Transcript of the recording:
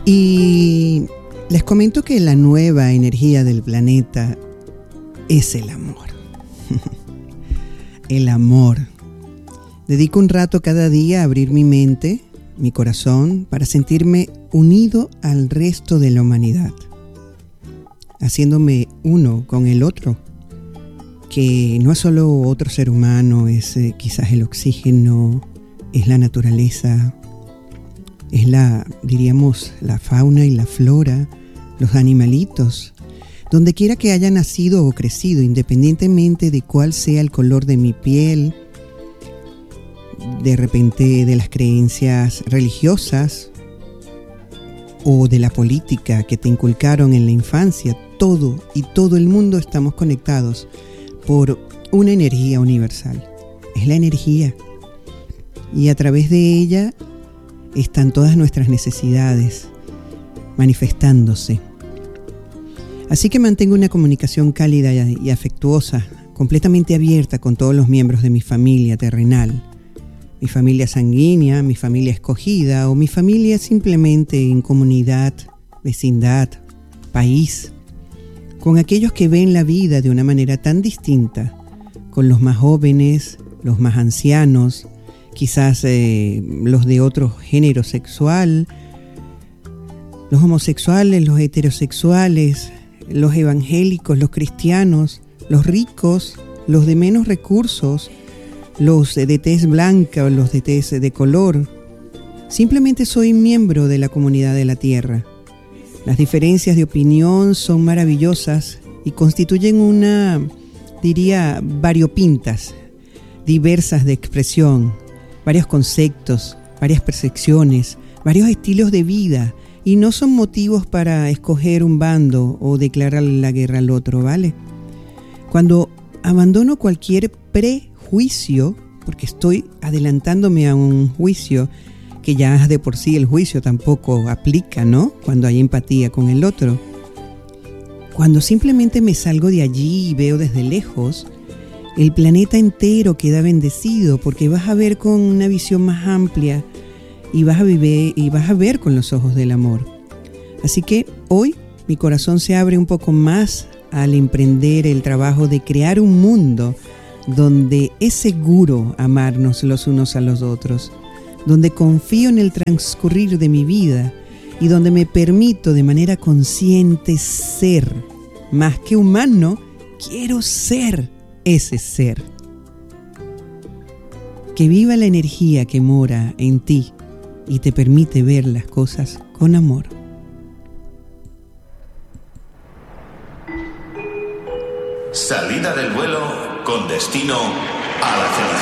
Y les comento que la nueva energía del planeta es el amor. El amor. Dedico un rato cada día a abrir mi mente, mi corazón, para sentirme unido al resto de la humanidad, haciéndome uno con el otro, que no es solo otro ser humano, es quizás el oxígeno, es la naturaleza, es diríamos, la fauna y la flora, los animalitos, donde quiera que haya nacido o crecido, independientemente de cuál sea el color de mi piel, de repente de las creencias religiosas o de la política que te inculcaron en la infancia, todo el mundo estamos conectados por una energía universal. Es la energía. Y a través de ella están todas nuestras necesidades manifestándose. Así que mantengo una comunicación cálida y afectuosa, completamente abierta con todos los miembros de mi familia terrenal, mi familia sanguínea, mi familia escogida o mi familia simplemente en comunidad, vecindad, país, con aquellos que ven la vida de una manera tan distinta, con los más jóvenes, los más ancianos, quizás los de otro género sexual, los homosexuales, los heterosexuales, los evangélicos, los cristianos, los ricos, los de menos recursos, los de tez blanca o los de tez de color. Simplemente soy miembro de la comunidad de la Tierra. Las diferencias de opinión son maravillosas y constituyen variopintas, diversas de expresión, varios conceptos, varias percepciones, varios estilos de vida, y no son motivos para escoger un bando o declarar la guerra al otro, ¿vale? Cuando abandono cualquier prejuicio, porque estoy adelantándome a un juicio, que ya de por sí el juicio tampoco aplica, ¿no? Cuando hay empatía con el otro. Cuando simplemente me salgo de allí y veo desde lejos, el planeta entero queda bendecido, porque vas a ver con una visión más amplia y vas a ver con los ojos del amor. Así que hoy mi corazón se abre un poco más al emprender el trabajo de crear un mundo donde es seguro amarnos los unos a los otros, donde confío en el transcurrir de mi vida y donde me permito de manera consciente ser. Más que humano, quiero ser ese ser. Que viva la energía que mora en ti y te permite ver las cosas con amor. Salida del vuelo con destino a la felicidad.